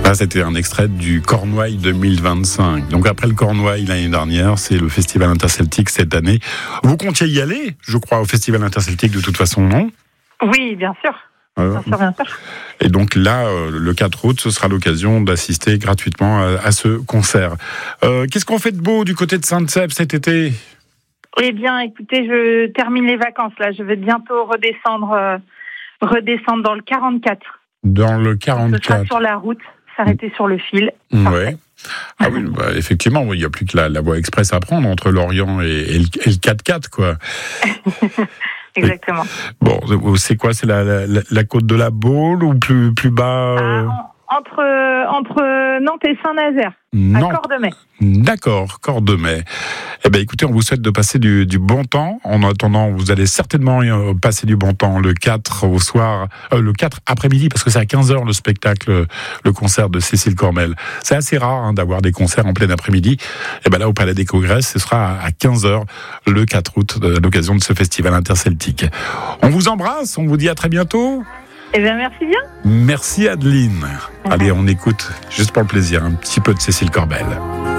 Là, c'était un extrait du Cornouailles 2025. Donc après le Cornouailles l'année dernière, c'est le Festival Interceltique cette année. Vous comptiez y aller, je crois, au Festival Interceltique de toute façon, non ? Oui, bien sûr. Bien sûr. Et donc là, le 4 août, ce sera l'occasion d'assister gratuitement à ce concert. Qu'est-ce qu'on fait de beau du côté de Sainte-Sève cet été ? Eh bien, écoutez, je termine les vacances là. Je vais bientôt redescendre dans le 44. Dans le 44. Ce sera sur la route, s'arrêter sur le fil. Ouais. Ah oui, effectivement, il n'y a plus que la voie express à prendre entre Lorient et le 4x4, quoi. Exactement. Bon, c'est quoi ? C'est la côte de la Baule ou plus bas Entre Nantes et Saint-Nazaire, à Cordemais. D'accord, Cordemais. Eh bien, écoutez, on vous souhaite de passer du bon temps. En attendant, vous allez certainement passer du bon temps le 4 au soir, le 4 après-midi, parce que c'est à 15h le spectacle, le concert de Cécile Cormel. C'est assez rare d'avoir des concerts en plein après-midi. Et bien là, au Palais des Congrès, ce sera à 15h le 4 août, à l'occasion de ce festival interceltique. On vous embrasse, on vous dit à très bientôt. Eh bien, merci bien. Merci Adeline. Allez, on écoute, juste pour le plaisir, un petit peu de Cécile Cormel.